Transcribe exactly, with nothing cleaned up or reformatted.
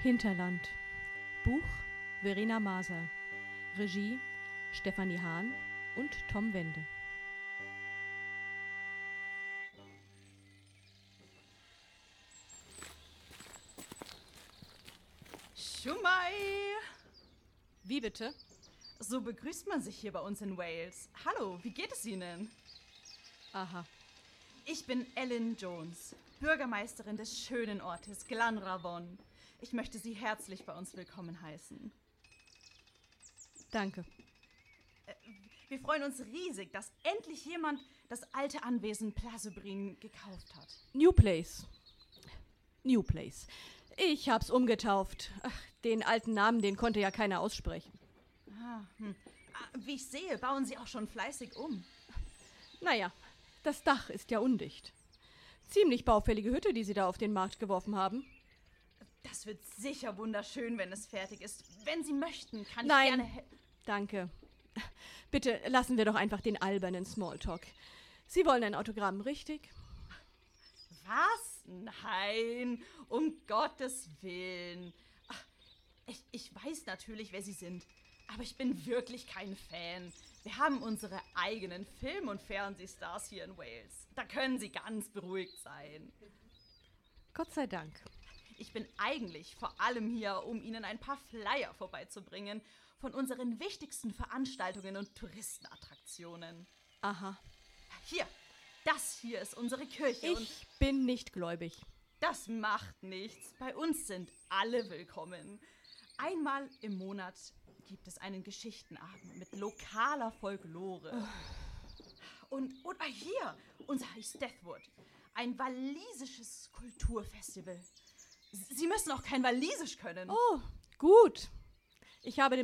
Hinterland. Buch Verena Maser. Regie Stefanie Hahn und Tom Wende. Schumai! Wie bitte? So begrüßt man sich hier bei uns in Wales. Hallo, wie geht es Ihnen? Aha. Ich bin Ellen Jones, Bürgermeisterin des schönen Ortes Glanravon. Ich möchte Sie herzlich bei uns willkommen heißen. Danke. Wir freuen uns riesig, dass endlich jemand das alte Anwesen Plasebrin gekauft hat. New Place. New Place. Ich hab's umgetauft. Ach, den alten Namen, den konnte ja keiner aussprechen. Ah, hm. ah, wie ich sehe, bauen Sie auch schon fleißig um. Naja, das Dach ist ja undicht. Ziemlich baufällige Hütte, die Sie da auf den Markt geworfen haben. Das wird sicher wunderschön, wenn es fertig ist. Wenn Sie möchten, kann Nein, ich gerne... He- danke. Bitte lassen wir doch einfach den albernen Smalltalk. Sie wollen ein Autogramm, richtig? Was? Nein, um Gottes Willen. Ach, ich, ich weiß natürlich, wer Sie sind, aber ich bin wirklich kein Fan. Wir haben unsere eigenen Film- und Fernsehstars hier in Wales. Da können Sie ganz beruhigt sein. Gott sei Dank. Ich bin eigentlich vor allem hier, um Ihnen ein paar Flyer vorbeizubringen von unseren wichtigsten Veranstaltungen und Touristenattraktionen. Aha. Hier, das hier ist unsere Kirche. Ich und bin nicht gläubig. Das macht nichts. Bei uns sind alle willkommen. Einmal im Monat gibt es einen Geschichtenabend mit lokaler Folklore. Und, und ah, hier, unser Eisteddfod, ein walisisches Kulturfestival. Sie müssen auch kein Walisisch können. Oh, gut. Ich habe